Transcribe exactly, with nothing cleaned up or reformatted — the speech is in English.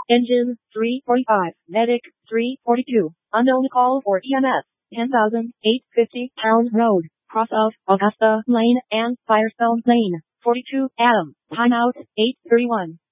Engine, three forty-five. Medic, three forty-two. Unknown call for E M S, ten thousand eight hundred fifty Pound Road, cross of Augusta Lane and Firestone Lane, forty-two Adam. Timeout, eight thirty-one.